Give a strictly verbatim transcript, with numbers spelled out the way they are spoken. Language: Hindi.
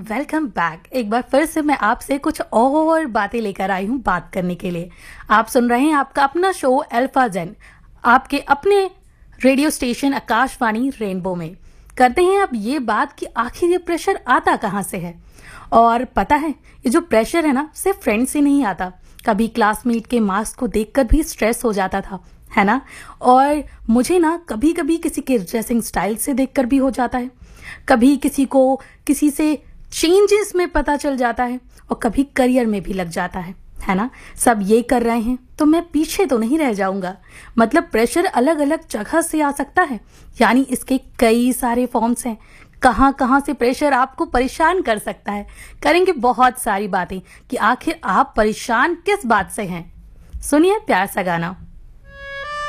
Welcome back. एक बार फिर से मैं आपसे कुछ और बातें लेकर आई हूँ बात करने के लिए। आप सुन रहे हैं आपका अपना शो अल्फा जेन, आपके अपने रेडियो स्टेशन आकाशवाणी रेनबो में। करते हैं अब ये बात कि आखिर ये प्रेशर आता कहाँ से है। और पता है, ये जो प्रेशर है ना, सिर्फ फ्रेंड से नहीं आता। कभी क्लासमेट के मार्क्स को देखकर भी स्ट्रेस हो जाता था, है ना। और मुझे ना कभी कभी किसी के ड्रेसिंग स्टाइल से देखकर भी हो जाता है, कभी किसी को किसी से चेंजेस में पता चल जाता है, और कभी करियर में भी लग जाता है है ना। सब ये कर रहे हैं तो मैं पीछे तो नहीं रह जाऊंगा। मतलब प्रेशर अलग अलग जगह से आ सकता है, यानी इसके कई सारे फॉर्म्स हैं। कहां कहां से प्रेशर आपको परेशान कर सकता है। करेंगे बहुत सारी बातें कि आखिर आप परेशान किस बात से हैं। सुनिए प्यार सा गाना।